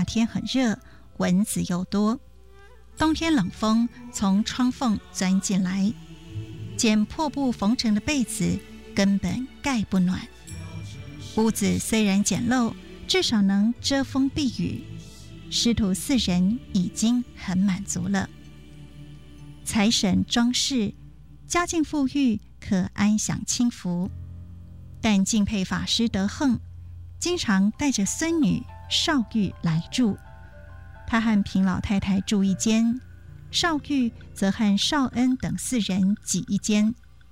天很热，蚊子又多，冬天冷风从窗缝钻进来，捡破布缝成的被子根本盖不暖。屋子虽然简陋，至少能遮风避雨，师徒4人已经很满足了。财神装饰，家境富裕，可安享清福。但敬佩法师德行，经常带着孙女少玉来住。他和平老太太住一间，少玉则和少恩等4人挤一间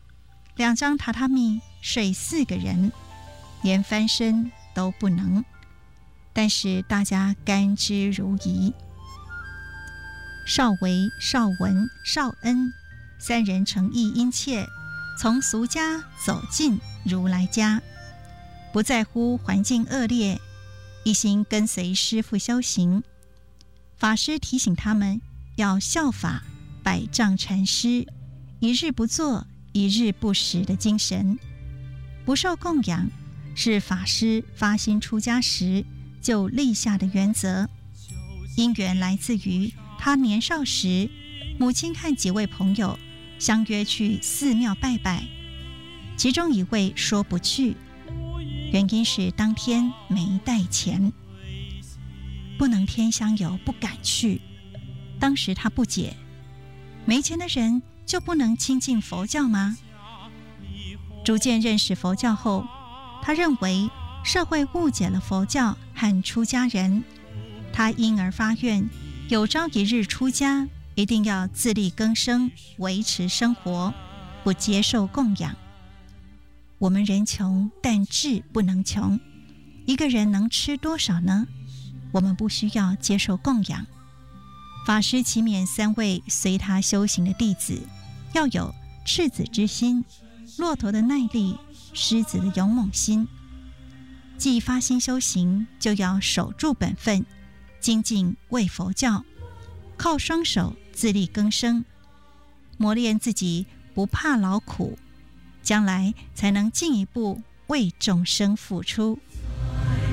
，2张榻榻米睡4个人，连翻身都不能。但是大家甘之如饴。少维、少文、少恩3人诚意殷切，从俗家走进如来家，不在乎环境恶劣，一心跟随师父修行。法师提醒他们要效法百丈禅师一日不做一日不食的精神。不受供养是法师发心出家时就立下的原则，因缘来自于他年少时，母亲和几位朋友相约去寺庙拜拜，其中一位说不去，原因是当天没带钱。不能添香油不敢去。当时他不解，没钱的人就不能亲近佛教吗？逐渐认识佛教后，他认为社会误解了佛教和出家人，他因而发愿，有朝一日出家，一定要自力更生，维持生活，不接受供养。我们人穷，但志不能穷。一个人能吃多少呢？我们不需要接受供养。法师启勉3位随他修行的弟子，要有赤子之心、骆驼的耐力、狮子的勇猛心。既发心修行，就要守住本分，精进为佛教，靠双手自力更生，磨练自己不怕劳苦，将来才能进一步为众生付出。